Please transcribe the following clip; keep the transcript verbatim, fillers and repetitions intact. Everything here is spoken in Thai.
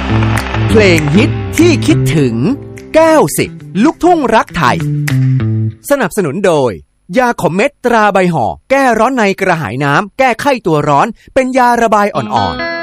เพลงฮิตที่คิดถึงเก้าสิบลูกทุ่งรักไทยสนับสนุนโดยยาขมเม็ดตราใบห่อแก้ร้อนในกระหายน้ำแก้ไข้ตัวร้อนเป็นยาระบายอ่อนๆ